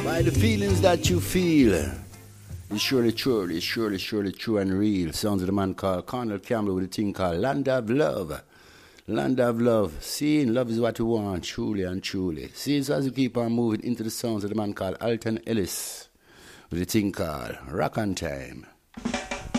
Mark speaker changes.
Speaker 1: By the feelings that you feel is surely true and real. Sounds of the man called Cornel Campbell with a thing called Land of Love. Land of Love. Seeing love is what we want, truly and truly. Seeing so as we keep on moving into the sounds of the man called Alton Ellis with a thing called Rock on Time.